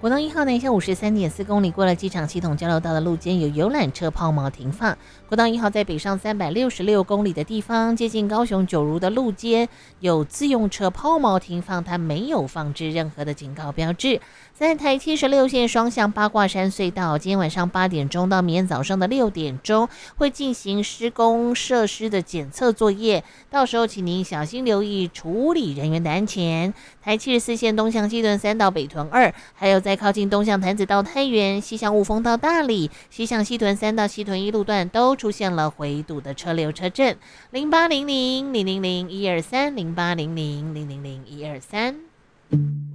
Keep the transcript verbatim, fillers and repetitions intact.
国道一号南下五十三点四公里，过了机场系统交流道的路肩有游览车抛锚停放。国道一号在北上三百六十六公里的地方，接近高雄九如的路肩有自用车抛锚停放，它没有放置任何的警告标志。在台七十六线双向八卦山隧道，今天晚上八点钟到明天早上的六点钟会进行施工设施的检测作业，到时候请您小心留意处理人员的安全。台七十四线东向西屯三到北屯二，还有在靠近东向潭子到太原、西向雾峰到大里、西向西屯三到西屯一路段都出现了回堵的车流车阵。零八零零零零零一二三零八零零零零零一二三。